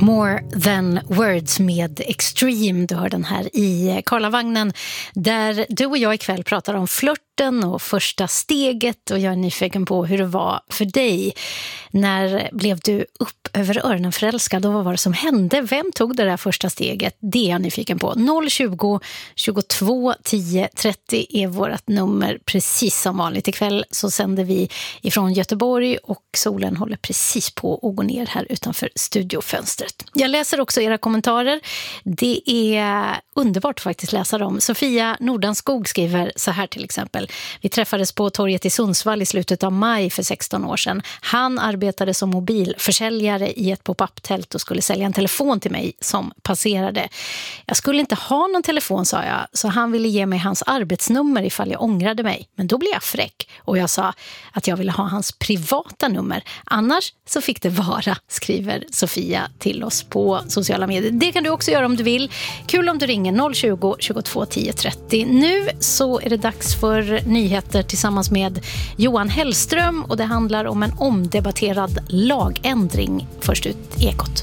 More than words med Extreme. Du hör den här i Karlavagnen där du och jag ikväll pratar om flirten och första steget, och jag är nyfiken på hur det var för dig. När blev du upp över öronen förälskad och vad var det som hände? Vem tog det där första steget? Det är jag nyfiken på. 020 22 10 30 är vårt nummer, precis som vanligt. Ikväll så sänder vi ifrån Göteborg och solen håller precis på att gå ner här utanför studiofönstret. Jag läser också era kommentarer. Det är underbart faktiskt läsa dem. Sofia Nordanskog skriver så här till exempel. Vi träffades på torget i Sundsvall i slutet av maj för 16 år sedan. Han arbetade som mobilförsäljare i ett pop-up-tält och skulle sälja en telefon till mig som passerade. Jag skulle inte ha någon telefon, sa jag, så han ville ge mig hans arbetsnummer ifall jag ångrade mig. Men då blev jag fräck och jag sa att jag ville ha hans privata nummer. Annars så fick det vara, skriver Sofia till oss på sociala medier. Det kan du också göra om du vill. Kul om du ringer 020 22 10 30. Nu så är det dags för nyheter tillsammans med Johan Hellström, och det handlar om en omdebatterad lagändring. Först ut Ekot.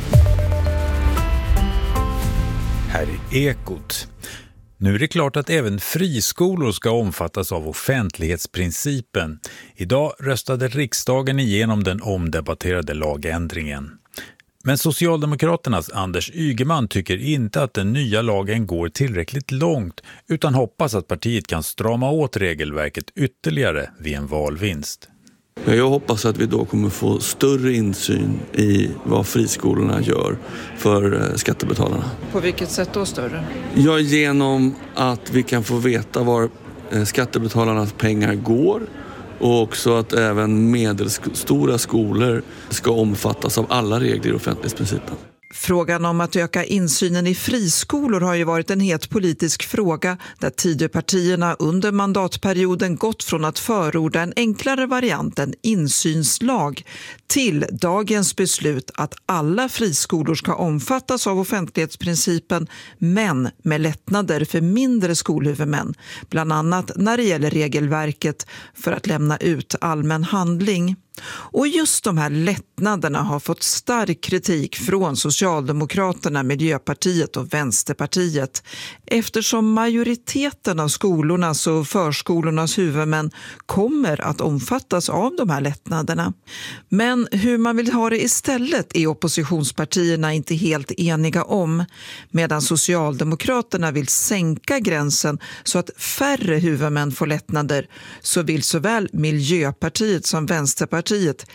Här är Ekot. Nu är det klart att även friskolor ska omfattas av offentlighetsprincipen. Idag röstade riksdagen igenom den omdebatterade lagändringen. Men Socialdemokraternas Anders Ygeman tycker inte att den nya lagen går tillräckligt långt, utan hoppas att partiet kan strama åt regelverket ytterligare vid en valvinst. Jag hoppas att vi då kommer få större insyn i vad friskolorna gör för skattebetalarna. På vilket sätt då större? Ja, genom att vi kan få veta var skattebetalarnas pengar går, och också att även medelstora skolor ska omfattas av alla regler i offentlighetsprincipen. Frågan om att öka insynen i friskolor har ju varit en het politisk fråga där Tidöpartierna under mandatperioden gått från att förorda en enklare variant, en insynslag, till dagens beslut att alla friskolor ska omfattas av offentlighetsprincipen, men med lättnader för mindre skolhuvudmän, bland annat när det gäller regelverket för att lämna ut allmän handling. Och just de här lättnaderna har fått stark kritik från Socialdemokraterna, Miljöpartiet och Vänsterpartiet, eftersom majoriteten av skolornas och förskolornas huvudmän kommer att omfattas av de här lättnaderna. Men hur man vill ha det istället är oppositionspartierna inte helt eniga om. Medan Socialdemokraterna vill sänka gränsen så att färre huvudmän får lättnader, så vill såväl Miljöpartiet som Vänsterpartiet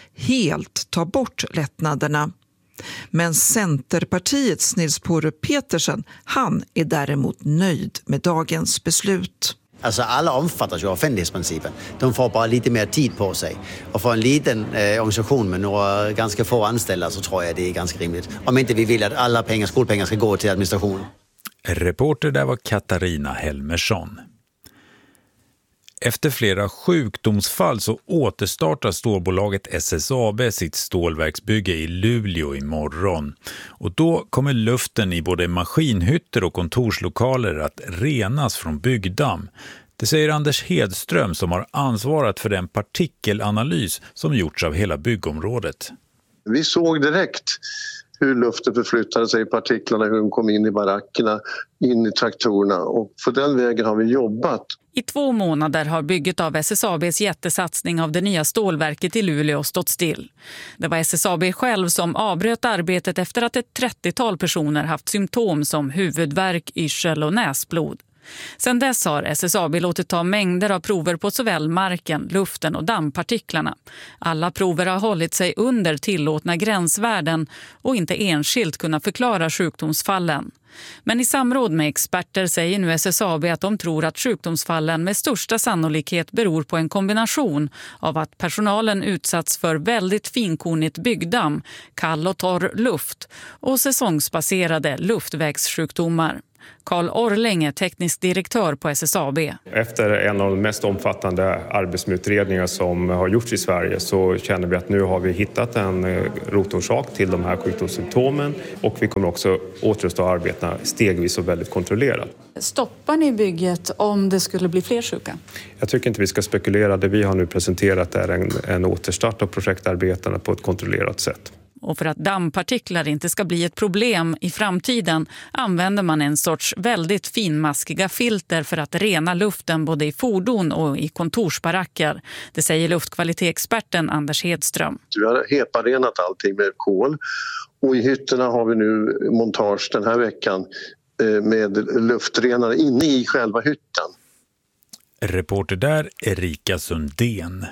helt ta bort lättnaderna. Men Centerpartiets Nils Porre Petersen, han är däremot nöjd med dagens beslut. Alltså alla omfattas ju av offentlighetsprincipen. De får bara lite mer tid på sig. Och för en liten organisation med några ganska få anställda så tror jag det är ganska rimligt. Om inte vi vill att alla skolpengar ska gå till administration. Reporter där var Katarina Helmersson. Efter flera sjukdomsfall så återstartar stålbolaget SSAB sitt stålverksbygge i Luleå imorgon. Och då kommer luften i både maskinhytter och kontorslokaler att renas från byggdamm. Det säger Anders Hedström som har ansvarat för den partikelanalys som gjorts av hela byggområdet. Vi såg direkt hur luften förflyttade sig i partiklarna, hur de kom in i barackerna, in i traktorerna, och på den vägen har vi jobbat. I 2 månader har bygget av SSABs jättesatsning av det nya stålverket i Luleå stått still. Det var SSAB själv som avbröt arbetet efter att ett 30-tal personer haft symptom som huvudvärk, yrsel och näsblod. Sedan dess har SSAB låtit ta mängder av prover på såväl marken, luften och dammpartiklarna. Alla prover har hållit sig under tillåtna gränsvärden och inte enskilt kunnat förklara sjukdomsfallen. Men i samråd med experter säger nu SSAB att de tror att sjukdomsfallen med största sannolikhet beror på en kombination av att personalen utsatts för väldigt finkornigt byggdamm, kall och torr luft och säsongsbaserade luftvägssjukdomar. Carl Orling är teknisk direktör på SSAB. Efter en av de mest omfattande arbetsmiljöutredningar som har gjorts i Sverige så känner vi att nu har vi hittat en rotorsak till de här sjukdomssymptomen, och vi kommer också återuppstå och arbeta stegvis och väldigt kontrollerat. Stoppar ni bygget om det skulle bli fler sjuka? Jag tycker inte vi ska spekulera. Det vi har nu presenterat är en återstart av projektarbetena på ett kontrollerat sätt. Och för att dammpartiklar inte ska bli ett problem i framtiden använder man en sorts väldigt finmaskiga filter för att rena luften både i fordon och i kontorsbaracker. Det säger luftkvalitetsexperten Anders Hedström. Vi har HEPA-renat allting med kol och i hytterna har vi nu montage den här veckan med luftrenare inne i själva hytten. Reporter där Erika Sundén.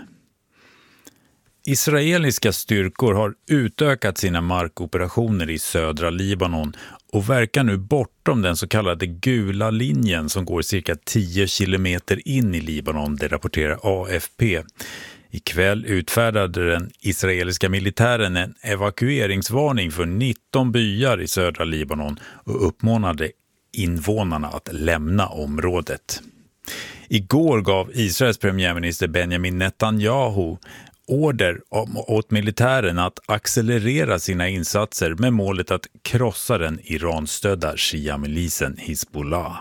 Israeliska styrkor har utökat sina markoperationer i södra Libanon och verkar nu bortom den så kallade gula linjen som går cirka 10 kilometer in i Libanon, det rapporterar AFP. Ikväll utfärdade den israeliska militären en evakueringsvarning för 19 byar i södra Libanon och uppmanade invånarna att lämna området. Igår gav Israels premiärminister Benjamin Netanyahu order åt militären att accelerera sina insatser med målet att krossa den Iran-stödda Shia-milisen Hizbollah.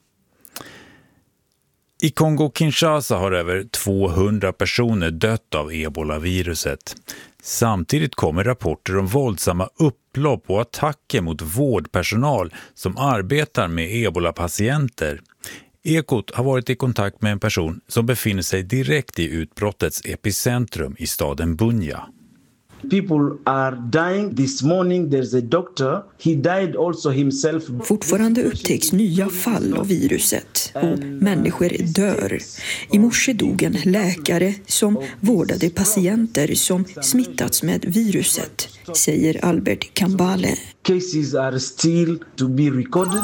I Kongo-Kinshasa har över 200 personer dött av ebola-viruset. Samtidigt kommer rapporter om våldsamma upplopp och attacker mot vårdpersonal som arbetar med ebola-patienter. Ekot har varit i kontakt med en person som befinner sig direkt i utbrottets epicentrum i staden Bunia. People are dying. This morning there's a doctor. He died also himself. Fortfarande upptäcks nya fall av viruset och människor dör. I morse dog en läkare som vårdade patienter som smittats med viruset, säger Albert Kambale. Cases are still to be recorded.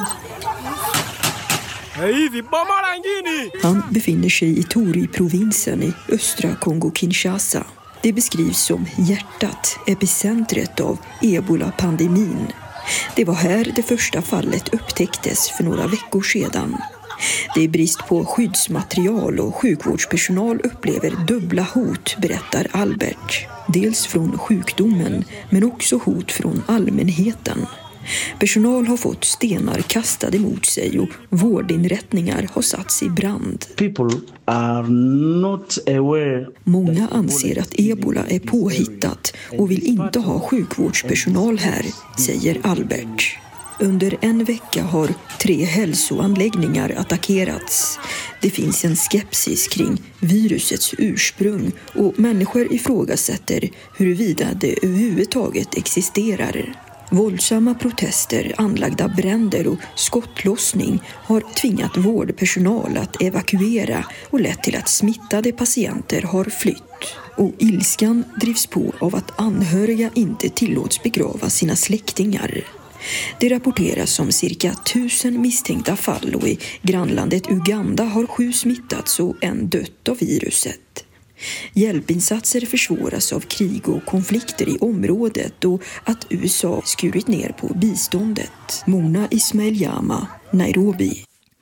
Han befinner sig i Tori-provinsen i östra Kongo-Kinshasa. Det beskrivs som hjärtat, epicentret av ebola-pandemin. Det var här det första fallet upptäcktes för några veckor sedan. Det är brist på skyddsmaterial och sjukvårdspersonal upplever dubbla hot, berättar Albert. Dels från sjukdomen men också hot från allmänheten. Personal har fått stenar kastade mot sig och vårdinrättningar har satts i brand. People are not aware. Många anser att ebola är påhittat och vill inte ha sjukvårdspersonal här, säger Albert. Under en vecka har 3 hälsoanläggningar attackerats. Det finns en skepsis kring virusets ursprung och människor ifrågasätter huruvida det överhuvudtaget existerar. Våldsamma protester, anlagda bränder och skottlossning har tvingat vårdpersonal att evakuera och lett till att smittade patienter har flytt. Och ilskan drivs på av att anhöriga inte tillåts begrava sina släktingar. Det rapporteras om cirka 1000 misstänkta fall och i grannlandet Uganda har 7 smittats och en dött av viruset. Hjälpinsatser försvåras av krig och konflikter i området och att USA skurit ner på biståndet. Mona Ismail-Jama, Nairobi.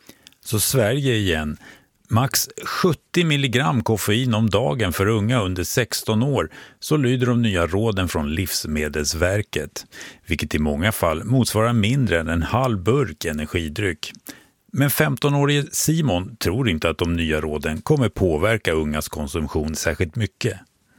Så Sverige igen. Max 70 milligram koffein om dagen för unga under 16 år, så lyder de nya råden från Livsmedelsverket, vilket i många fall motsvarar mindre än en halv burk energidryck. Men 15-årige Simon tror inte att de nya råden kommer påverka ungas konsumtion särskilt mycket.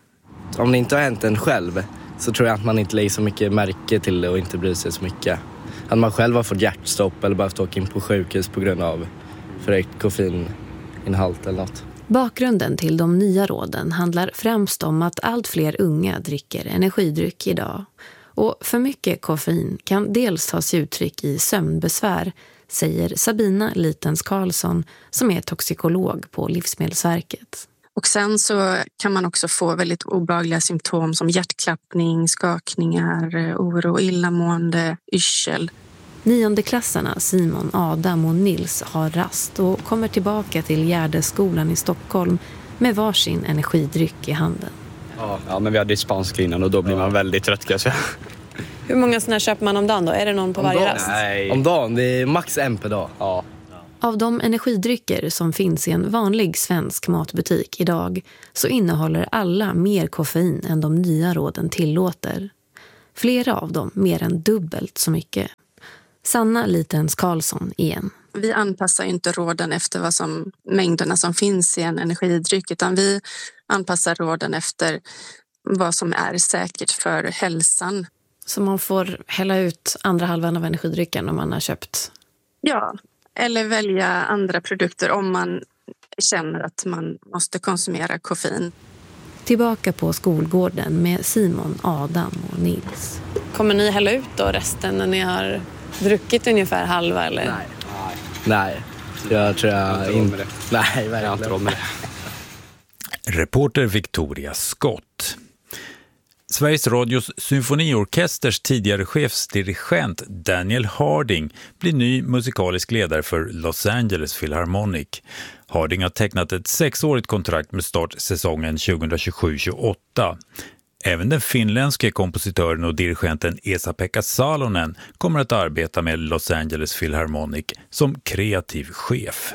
Om det inte har hänt en själv så tror jag att man inte lägger så mycket märke till det och inte bryr sig så mycket. Att man själv har fått hjärtstopp eller behövt åka in på sjukhus på grund av förhöjt koffeininhalt eller något. Bakgrunden till de nya råden handlar främst om att allt fler unga dricker energidryck idag. Och för mycket koffein kan dels ta sig uttryck i sömnbesvär, säger Sabina Litens Karlsson som är toxikolog på Livsmedelsverket. Och sen så kan man också få väldigt obehagliga symptom som hjärtklappning, skakningar, oro, illamående, yrsel. 9:e-klassarna Simon, Adam och Nils har rast och kommer tillbaka till Gärdeskolan i Stockholm med varsin energidryck i handen. Ja, men vi hade spanska innan och då blir man väldigt trött kanske. Hur många sådana köper man om dagen då? Är det någon på varje rast? Nej. Om dagen, det är max en per dag. Ja. Av de energidrycker som finns i en vanlig svensk matbutik idag så innehåller alla mer koffein än de nya råden tillåter. Flera av dem mer än dubbelt så mycket. Sanna Litens Karlsson igen. Vi anpassar inte råden efter mängderna som finns i en energidryck, utan vi anpassar råden efter vad som är säkert för hälsan. Så man får hälla ut andra halvan av energidrycken om man har köpt? Ja, eller välja andra produkter om man känner att man måste konsumera koffein. Tillbaka på skolgården med Simon, Adam och Nils. Kommer ni hälla ut då resten när ni har druckit ungefär halva? Eller? Nej, jag tror jag inte. Nej, verkligen inte. Reporter Victoria Scott. Sveriges Radios symfoniorkesters tidigare chefsdirigent Daniel Harding blir ny musikalisk ledare för Los Angeles Philharmonic. Harding har tecknat ett 6-årigt kontrakt med start säsongen 2027-28. Även den finländske kompositören och dirigenten Esa-Pekka Salonen kommer att arbeta med Los Angeles Philharmonic som kreativ chef.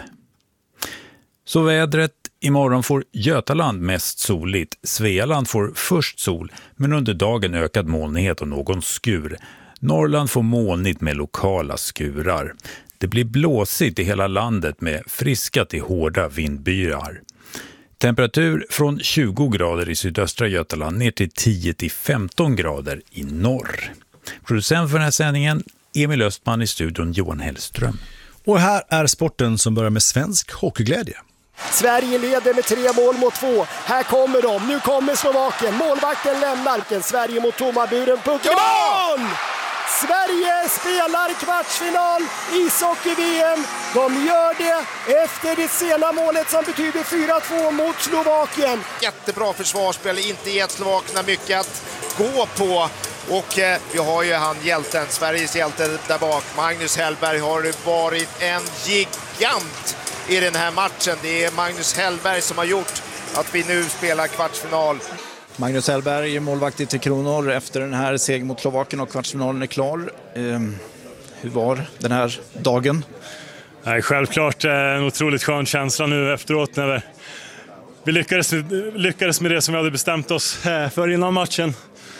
Så vädret. Imorgon får Götaland mest soligt. Svealand får först sol, men under dagen ökad molnighet och någon skur. Norrland får molnigt med lokala skurar. Det blir blåsigt i hela landet med friska till hårda vindbyar. Temperatur från 20 grader i sydöstra Götaland ner till 10-15 grader i norr. Producent för den här sändningen, Emil Östman, i studion Johan Hellström. Och här är sporten som börjar med svensk hockeyglädje. Sverige leder med 3 mål mot 2. Här kommer de. Nu kommer Slovakien. Målvakten lämnar. Sverige mot tomma buren. Pucken i mål! Sverige spelar kvartsfinal i ishockey-VM. De gör det efter det sena målet som betyder 4-2 mot Slovakien. Jättebra försvarsspel, inte gett slovakerna mycket att gå på. Och vi har ju han hjälten, Sveriges hjälte där bak. Magnus Hellberg har varit en gigant i den här matchen. Det är Magnus Hellberg som har gjort att vi nu spelar kvartsfinal. Magnus Hellberg är målvakt i 3 Kronor efter den här segern mot Slovakien och kvartsfinalen är klar. Hur var den här dagen? Självklart en otroligt skön känsla nu efteråt när vi lyckades med det som vi hade bestämt oss för innan matchen.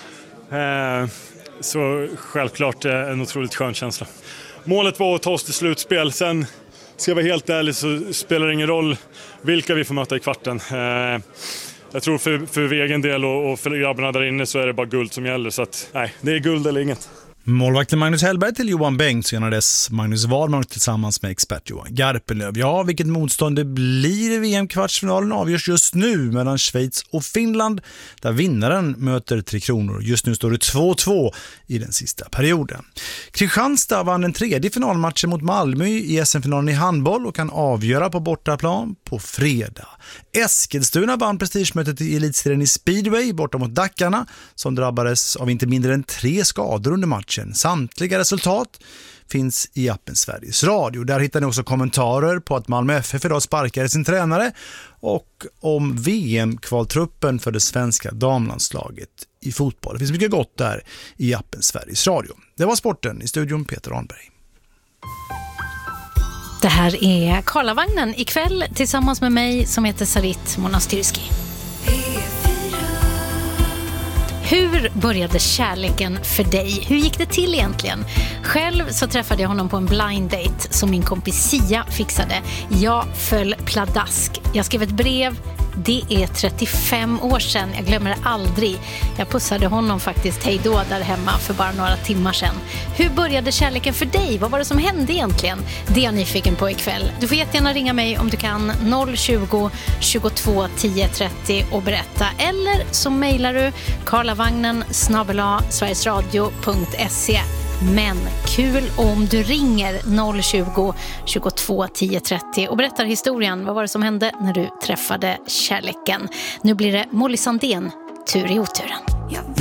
Så självklart en otroligt skön känsla. Målet var att ta oss till slutspel. Sen ska jag vara helt ärlig så spelar det ingen roll vilka vi får möta i kvarten. Jag tror för egen del och för grabbarna där inne så är det bara guld som gäller. Så att, nej, det är guld eller inget. Målvakten Magnus Hellberg till Johan Bengtsson och dess Magnus Wahlmark tillsammans med expert Johan Garpenlöv. Ja, vilket motstånd det blir i VM-kvartsfinalen avgörs just nu mellan Schweiz och Finland, där vinnaren möter 3 Kronor. Just nu står det 2-2 i den sista perioden. Kristianstad vann den 3:e finalmatchen mot Malmö i SM-finalen i handboll och kan avgöra på bortaplan på fredag. Eskilstuna vann prestigemötet i elitserien i speedway borta mot Dackarna som drabbades av inte mindre än 3 skador under matchen. Samtliga resultat finns i appen Sveriges Radio. Där hittar ni också kommentarer på att Malmö FF idag sparkade sin tränare och om VM-kvaltruppen för det svenska damlandslaget i fotboll. Det finns mycket gott där i appen Sveriges Radio. Det var sporten, i studion Peter Arnberg. Det här är Karlavagnen ikväll tillsammans med mig som heter Sarit Monastyrski. Hur började kärleken för dig? Hur gick det till egentligen? Själv så träffade jag honom på en blind date som min kompis Sia fixade. Jag föll pladask. Jag skrev ett brev. Det är 35 år sedan. Jag glömmer det aldrig. Jag pussade honom faktiskt hej då där hemma för bara några timmar sedan. Hur började kärleken för dig? Vad var det som hände egentligen? Det är jag nyfiken på ikväll. Du får jättegärna ringa mig om du kan 020 22 10 30 och berätta. Eller så mejlar du karlavagnen@sverigesradio.se. Men kul om du ringer 020 22 10 30 och berättar historien. Vad var det som hände när du träffade kärleken? Nu blir det Molly Sandén, tur i oturen.